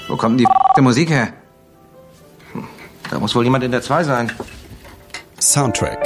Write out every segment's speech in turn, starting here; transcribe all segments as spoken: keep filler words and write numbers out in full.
Wo kommt denn die Musik her? Da muss wohl jemand in der zwei sein. Soundtrack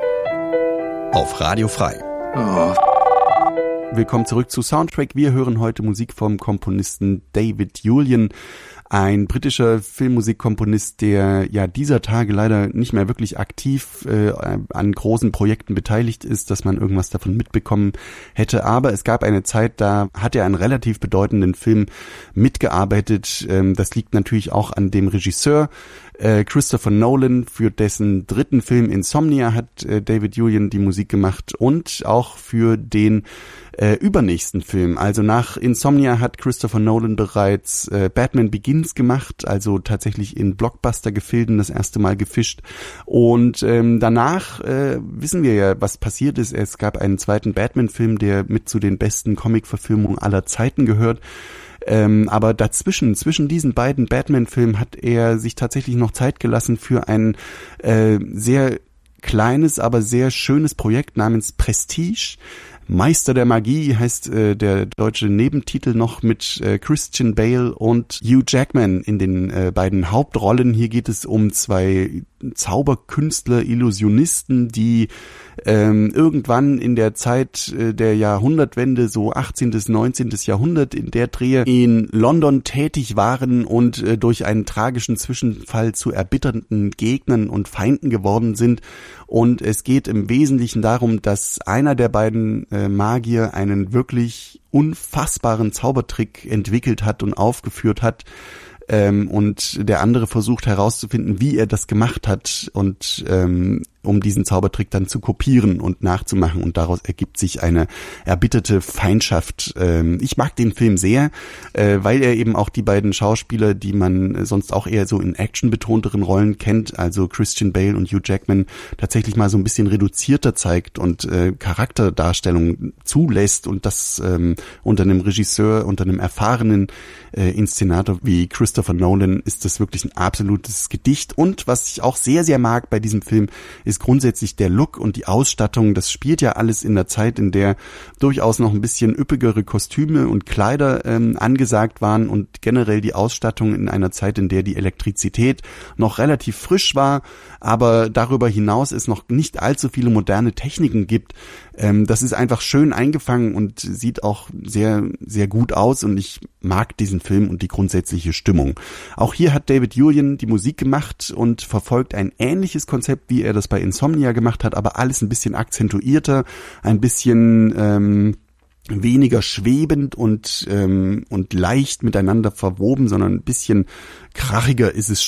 auf Radio Frei. Oh. Willkommen zurück zu Soundtrack. Wir hören heute Musik vom Komponisten David Julyan, ein britischer Filmmusikkomponist, der ja dieser Tage leider nicht mehr wirklich aktiv äh, an großen Projekten beteiligt ist, dass man irgendwas davon mitbekommen hätte. Aber es gab eine Zeit, da hat er einen relativ bedeutenden Film mitgearbeitet. Ähm, das liegt natürlich auch an dem Regisseur äh, Christopher Nolan, für dessen dritten Film Insomnia hat äh, David Julyan die Musik gemacht und auch für den Äh, übernächsten Film. Also nach Insomnia hat Christopher Nolan bereits äh, Batman Begins gemacht, also tatsächlich in Blockbuster-Gefilden das erste Mal gefischt. Und ähm, danach äh, wissen wir ja, was passiert ist. Es gab einen zweiten Batman-Film, der mit zu den besten Comic-Verfilmungen aller Zeiten gehört. Ähm, aber dazwischen, zwischen diesen beiden Batman-Filmen hat er sich tatsächlich noch Zeit gelassen für ein äh, sehr kleines, aber sehr schönes Projekt namens Prestige. Meister der Magie heißt äh, der deutsche Nebentitel noch, mit äh, Christian Bale und Hugh Jackman in den äh, beiden Hauptrollen. Hier geht es um zwei Zauberkünstler, Illusionisten, die ähm, irgendwann in der Zeit äh, der Jahrhundertwende, so achtzehnten. neunzehnten. Jahrhundert, in der Drehe in London tätig waren und äh, durch einen tragischen Zwischenfall zu erbitternden Gegnern und Feinden geworden sind. Und es geht im Wesentlichen darum, dass einer der beiden äh, Magier einen wirklich unfassbaren Zaubertrick entwickelt hat und aufgeführt hat. Ähm, und der andere versucht herauszufinden, wie er das gemacht hat und ähm, um diesen Zaubertrick dann zu kopieren und nachzumachen, und daraus ergibt sich eine erbitterte Feindschaft. Ähm, ich mag den Film sehr, äh, weil er eben auch die beiden Schauspieler, die man sonst auch eher so in actionbetonteren Rollen kennt, also Christian Bale und Hugh Jackman, tatsächlich mal so ein bisschen reduzierter zeigt und äh, Charakterdarstellung zulässt, und das ähm, unter einem Regisseur, unter einem erfahrenen äh, Inszenator wie Christopher Nolan ist das wirklich ein absolutes Gedicht. Und was ich auch sehr, sehr mag bei diesem Film, ist grundsätzlich der Look und die Ausstattung. Das spielt ja alles in der Zeit, in der durchaus noch ein bisschen üppigere Kostüme und Kleider ähm, angesagt waren, und generell die Ausstattung in einer Zeit, in der die Elektrizität noch relativ frisch war, aber darüber hinaus es noch nicht allzu viele moderne Techniken gibt. Ähm, das ist einfach schön eingefangen und sieht auch sehr, sehr gut aus, und ich mag diesen Film und die grundsätzliche Stimmung. Auch hier hat David Julyan die Musik gemacht und verfolgt ein ähnliches Konzept, wie er das bei Insomnia gemacht hat, aber alles ein bisschen akzentuierter, ein bisschen ähm, weniger schwebend und ähm, und leicht miteinander verwoben, sondern ein bisschen krachiger ist es